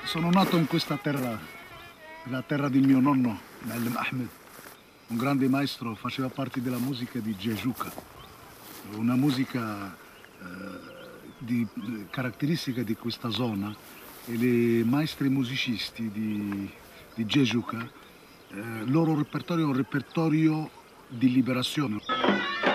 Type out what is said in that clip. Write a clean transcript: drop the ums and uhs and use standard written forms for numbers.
Sono nato in questa terra, la terra di mio nonno, Muallim Ahmed, un grande maestro, faceva parte della musica di Djejuka, una musica caratteristica di questa zona, e i maestri musicisti di Djejuka, il loro repertorio è un repertorio di liberazione.